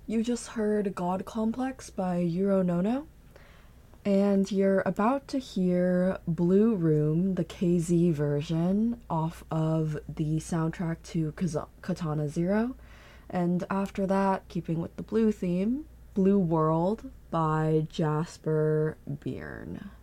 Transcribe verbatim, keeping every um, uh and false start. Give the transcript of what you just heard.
You just heard God Complex by Yuro Nono, and you're about to hear Blue Room, the K Z version, off of the soundtrack to Katana Zero. And after that, keeping with the blue theme, Blue World by Jasper Byrne.